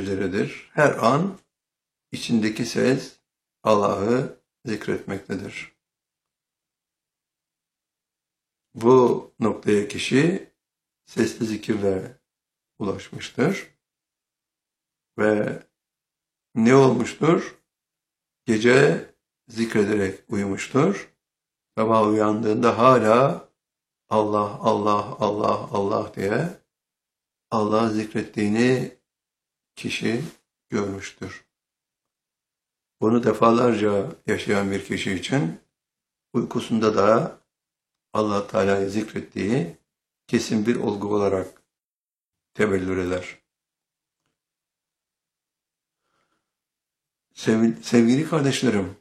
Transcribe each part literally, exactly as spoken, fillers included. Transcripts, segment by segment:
üzeredir. Her an içindeki ses Allah'ı zikretmektedir. Bu noktaya kişi sesli zikirle ulaşmıştır. Ve ne olmuştur? Gece zikrederek uyumuştur. Sabah uyandığında hala Allah, Allah, Allah, Allah diye Allah'ı zikrettiğini kişi görmüştür. Bunu defalarca yaşayan bir kişi için uykusunda da Allah Teala'yı zikrettiği kesin bir olgu olarak tebellür eder. Sevgili, sevgili kardeşlerim,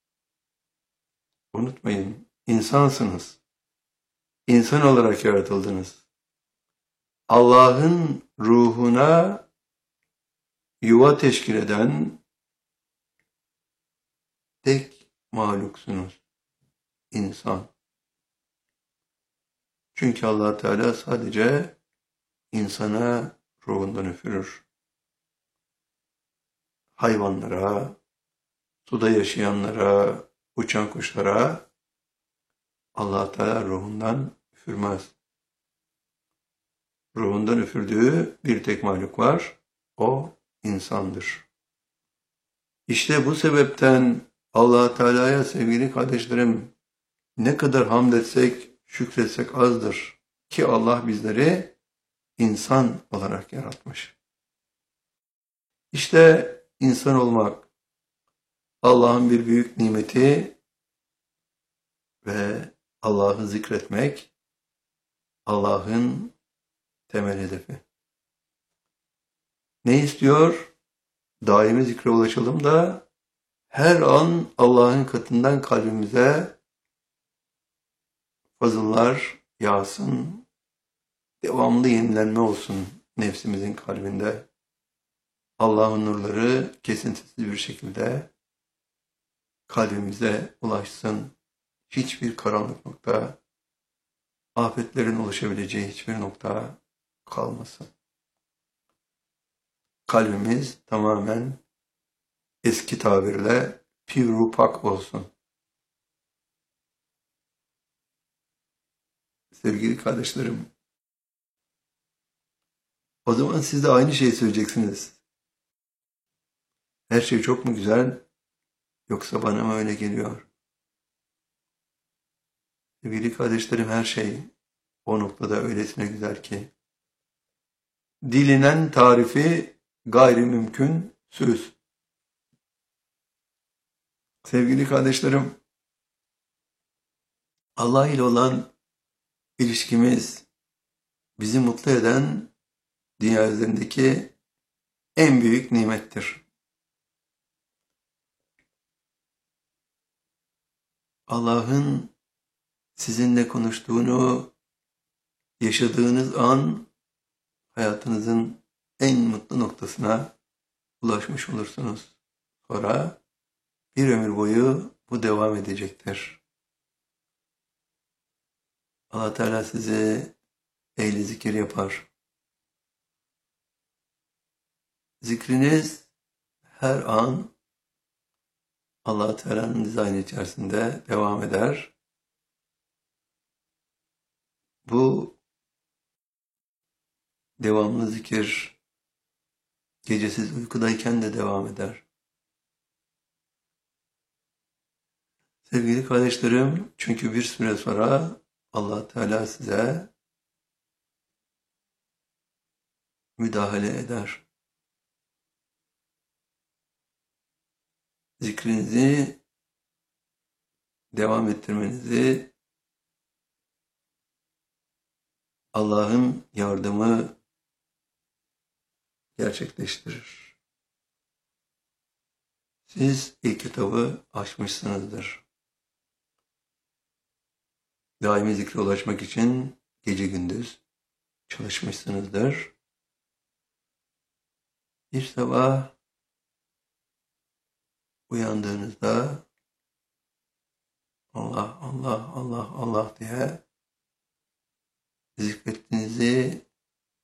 unutmayın, insansınız. İnsan olarak yaratıldınız. Allah'ın ruhuna yuva teşkil eden tek mahluksunuz. İnsan. Çünkü Allah Teala sadece insana ruhundan üfürür. Hayvanlara, suda yaşayanlara, uçan kuşlara Allah Teala ruhundan üfürmez. Ruhundan üfürdüğü bir tek mahluk var, o insandır. İşte bu sebepten Allah Teala'ya sevgili kardeşlerim ne kadar hamd etsek, şükretsek azdır ki Allah bizleri insan olarak yaratmış. İşte insan olmak Allah'ın bir büyük nimeti ve Allah'ı zikretmek Allah'ın temel hedefi. Ne istiyor? Daimi zikre ulaşalım da her an Allah'ın katından kalbimize fazıllar yağsın, devamlı yenilenme olsun nefsimizin kalbinde. Allah'ın nurları kesintisiz bir şekilde kalbimize ulaşsın. Hiçbir karanlık nokta, afetlerin ulaşabileceği hiçbir nokta kalmasın. Kalbimiz tamamen eski tabirle pür-ru-pak olsun. Sevgili kardeşlerim, o zaman siz de aynı şeyi söyleyeceksiniz. Her şey çok mu güzel, yoksa bana mı öyle geliyor? Sevgili kardeşlerim, her şey o noktada öylesine güzel ki, dilinen tarifi gayrimümkün söz. Sevgili kardeşlerim, Allah ile olan ilişkimiz bizi mutlu eden dünya üzerindeki en büyük nimettir. Allah'ın sizinle konuştuğunu yaşadığınız an hayatınızın en mutlu noktasına ulaşmış olursunuz. Sonra bir ömür boyu bu devam edecektir. Allah Teala sizi ehli zikir yapar. Zikriniz her an Allah Teala'nın dizaynı içerisinde devam eder. Bu devamlı zikir gecesiz uykudayken de devam eder. Sevgili kardeşlerim, çünkü bir süre sonra Allah Teala size müdahale eder. Zikrinizi devam ettirmenizi Allah'ın yardımı gerçekleştirir. Siz ilk kitabı açmışsınızdır. Daimi zikre ulaşmak için gece gündüz çalışmışsınızdır. Bir sabah uyandığınızda Allah, Allah, Allah, Allah diye zikrettiğinizi